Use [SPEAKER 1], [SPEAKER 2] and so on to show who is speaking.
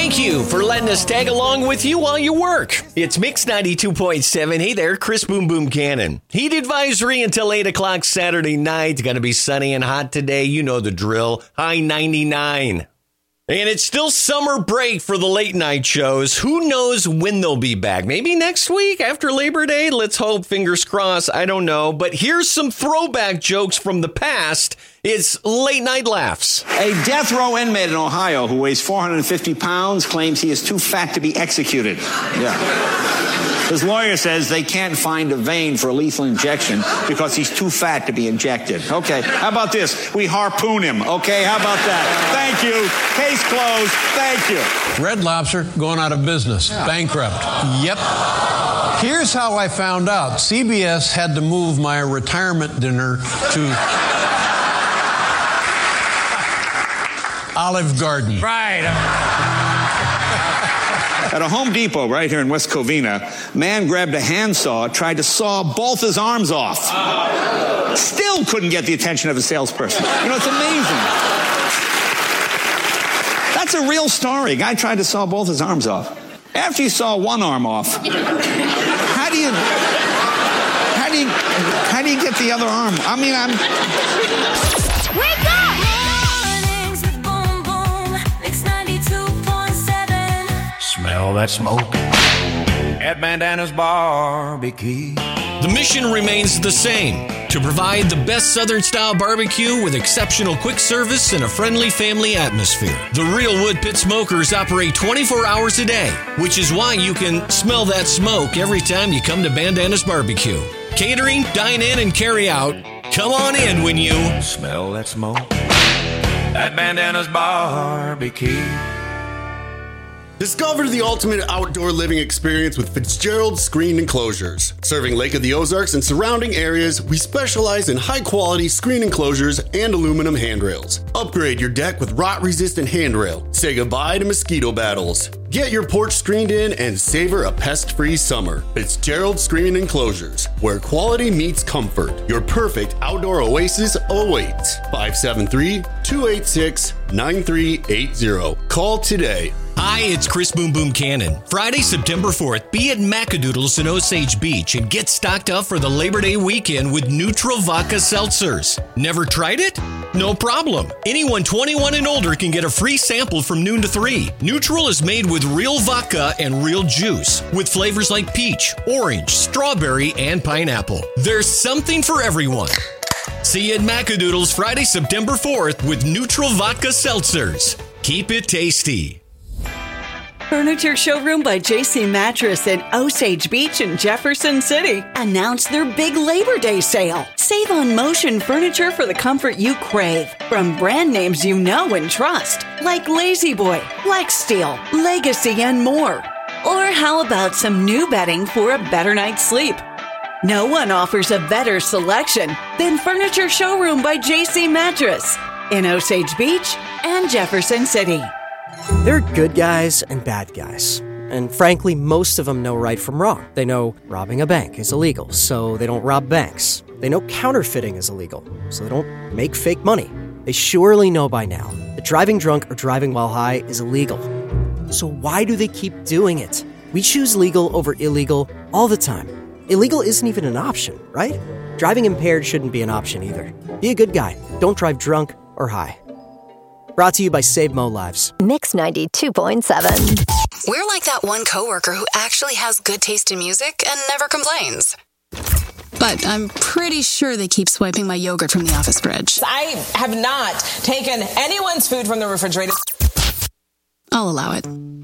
[SPEAKER 1] Thank you for letting us tag along with you while you work. It's Mix 92.7. Hey there, Chris Boom Boom Cannon. Heat advisory until 8 o'clock Saturday night. Going to be sunny and hot today. You know the drill. High 99. And it's still summer break for the late night shows. Who knows when they'll be back? Maybe next week after Labor Day? Let's hope, fingers crossed. I don't know. But here's some throwback jokes from the past. It's late night laughs.
[SPEAKER 2] A death row inmate in Ohio who weighs 450 pounds claims he is too fat to be executed. Yeah. His lawyer says they can't find a vein for a lethal injection because he's too fat to be injected. Okay, how about this? We harpoon him. Okay, how about that? Thank you. Case closed. Thank you.
[SPEAKER 3] Red Lobster going out of business. Yeah. Bankrupt. Yep. Here's how I found out. CBS had to move my retirement dinner to Olive Garden.
[SPEAKER 2] Right. At a Home Depot right here in West Covina, man grabbed a handsaw, tried to saw both his arms off. Still couldn't get the attention of a salesperson. You know, it's amazing. That's a real story. Guy tried to saw both his arms off. After you saw one arm off, how do you get the other arm? I mean,
[SPEAKER 4] Wake up!
[SPEAKER 5] Smell that smoke at Bandana's Barbecue.
[SPEAKER 1] The mission remains the same, to provide the best Southern-style barbecue with exceptional quick service and a friendly family atmosphere. The Real Wood Pit Smokers operate 24 hours a day, which is why you can smell that smoke every time you come to Bandana's Barbecue. Catering, dine-in, and carry-out. Come on in when you
[SPEAKER 5] smell that smoke at Bandana's Barbecue.
[SPEAKER 6] Discover the ultimate outdoor living experience with Fitzgerald Screen Enclosures. Serving Lake of the Ozarks and surrounding areas, we specialize in high-quality screen enclosures and aluminum handrails. Upgrade your deck with rot-resistant handrail. Say goodbye to mosquito battles. Get your porch screened in and savor a pest-free summer. Fitzgerald Screen Enclosures, where quality meets comfort. Your perfect outdoor oasis awaits. 573-286-9380. Call today.
[SPEAKER 1] Hi, it's Chris Boom Boom Cannon. Friday, September 4th, be at Macadoodles in Osage Beach and get stocked up for the Labor Day weekend with Neutral Vodka Seltzers. Never tried it? No problem. Anyone 21 and older can get a free sample from noon to 3. Neutral is made with real vodka and real juice, with flavors like peach, orange, strawberry, and pineapple. There's something for everyone. See you at Macadoodles Friday, September 4th with Neutral Vodka Seltzers. Keep it tasty.
[SPEAKER 7] Furniture Showroom by JC Mattress in Osage Beach and Jefferson City announced their big Labor Day sale. Save on motion furniture for the comfort you crave from brand names you know and trust, like Lazy Boy, Flexsteel, Legacy, and more. Or how about some new bedding for a better night's sleep? No one offers a better selection than Furniture Showroom by JC Mattress in Osage Beach and Jefferson City.
[SPEAKER 8] There are good guys and bad guys. And frankly, most of them know right from wrong. They know robbing a bank is illegal, so they don't rob banks. They know counterfeiting is illegal, so they don't make fake money. They surely know by now that driving drunk or driving while high is illegal. So why do they keep doing it? We choose legal over illegal all the time. Illegal isn't even an option, right? Driving impaired shouldn't be an option either. Be a good guy. Don't drive drunk or high. Brought to you by Save Mo Lives.
[SPEAKER 9] Mix 92.7.
[SPEAKER 10] We're like that one coworker who actually has good taste in music and never complains. But I'm pretty sure they keep swiping my yogurt from the office fridge.
[SPEAKER 11] I have not taken anyone's food from the refrigerator.
[SPEAKER 10] I'll allow it.